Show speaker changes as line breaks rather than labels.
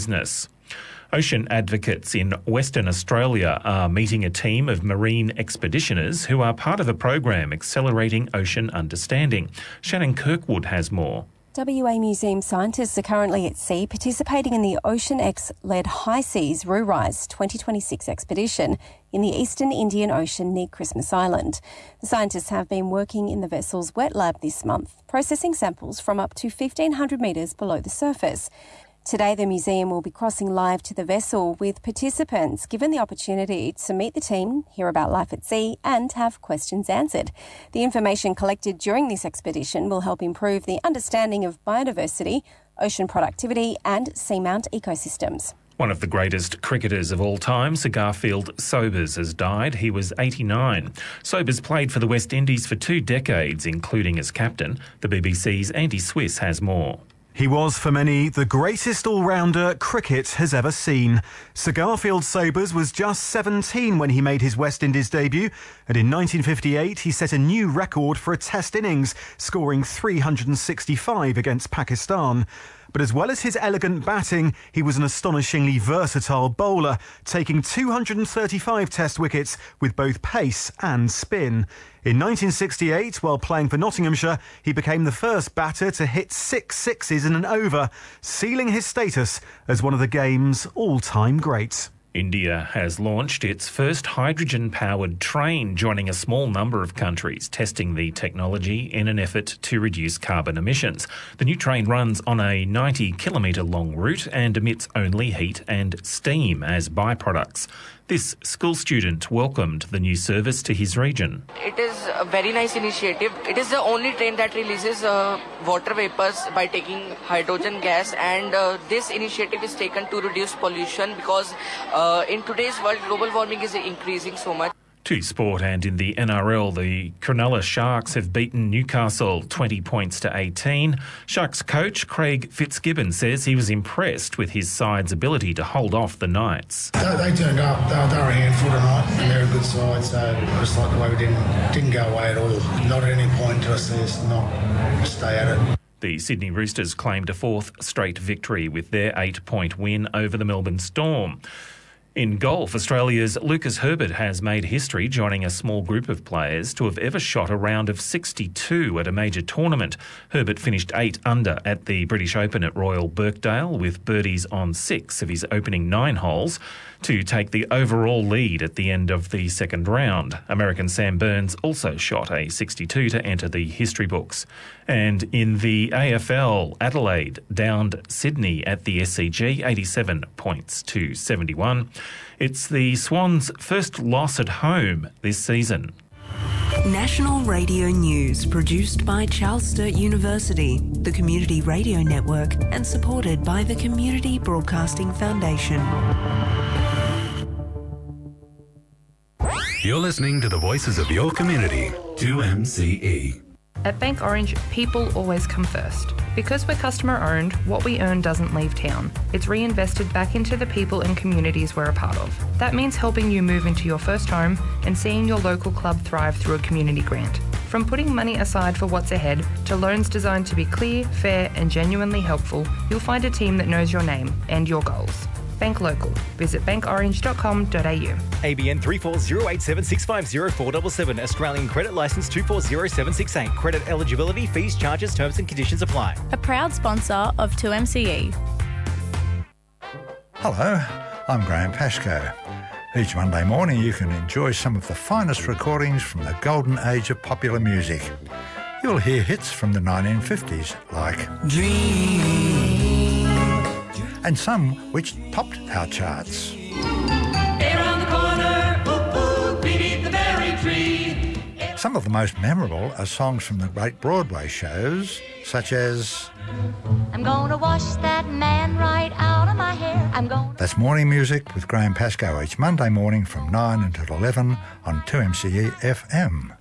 business. Ocean advocates in Western Australia are meeting a team of marine expeditioners who are part of a program accelerating ocean understanding. Shannon Kirkwood has more.
WA Museum scientists are currently at sea participating in the OceanX-led High Seas RuRise 2026 expedition in the eastern Indian Ocean near Christmas Island. The scientists have been working in the vessel's wet lab this month, processing samples from up to 1,500 metres below the surface. Today, the museum will be crossing live to the vessel with participants given the opportunity to meet the team, hear about life at sea and have questions answered. The information collected during this expedition will help improve the understanding of biodiversity, ocean productivity and seamount ecosystems.
One of the greatest cricketers of all time, Sir Garfield Sobers, has died. He was 89. Sobers played for the West Indies for 2 decades, including as captain. The BBC's Andy Swiss has more.
He was, for many, the greatest all-rounder cricket has ever seen. Sir Garfield Sobers was just 17 when he made his West Indies debut, and in 1958 he set a new record for a Test innings, scoring 365 against Pakistan. But as well as his elegant batting, he was an astonishingly versatile bowler, taking 235 Test wickets with both pace and spin. In 1968, while playing for Nottinghamshire, he became the first batter to hit 6 sixes in an over, sealing his status as one of the game's all-time greats.
India has launched its first hydrogen-powered train, joining a small number of countries testing the technology in an effort to reduce carbon emissions. The new train runs on a 90-kilometre long route and emits only heat and steam as byproducts. This school student welcomed the new service to his region.
It is a very nice initiative. It is the only train that releases water vapors by taking hydrogen gas, and this initiative is taken to reduce pollution because in today's world global warming is increasing so much.
To sport, and in the NRL, the Cronulla Sharks have beaten Newcastle 20 points to 18. Sharks coach Craig Fitzgibbon says he was impressed with his side's ability to hold off the Knights.
They turned up, they were a handful tonight, and they're a good side, so I just like the way we didn't go away at all. Not at any point to us to not stay at it.
The Sydney Roosters claimed a 4th straight victory with their 8-point win over the Melbourne Storm. In golf, Australia's Lucas Herbert has made history, joining a small group of players to have ever shot a round of 62 at a major tournament. Herbert finished 8 under at the British Open at Royal Birkdale, with birdies on 6 of his opening 9 holes to take the overall lead at the end of the second round. American Sam Burns also shot a 62 to enter the history books. And in the AFL, Adelaide downed Sydney at the SCG 87 points to 71. It's the Swans' first loss at home this season.
National Radio News, produced by Charles Sturt University, the Community Radio Network, and supported by the Community Broadcasting Foundation.
You're listening to the voices of your community, 2MCE.
At Bank Orange, people always come first. Because we're customer owned, what we earn doesn't leave town. It's reinvested back into the people and communities we're a part of. That means helping you move into your first home and seeing your local club thrive through a community grant. From putting money aside for what's ahead to loans designed to be clear, fair and genuinely helpful, you'll find a team that knows your name and your goals. Bank Local. Visit bankorange.com.au.
ABN 340876504777. Australian Credit Licence 240768. Credit eligibility, fees, charges, terms and conditions apply.
A proud sponsor of 2MCE.
Hello, I'm Graham Pascoe. Each Monday morning you can enjoy some of the finest recordings from the golden age of popular music. You'll hear hits from the 1950s like Dream, and some which topped our charts.
Around the corner, ooh, ooh, beneath the berry tree.
Some of the most memorable are songs from the great Broadway shows, such as
I'm gonna wash that man right out of my hair.
That's Morning Music with Graham Pascoe each Monday morning from 9 until 11 on 2MCE FM.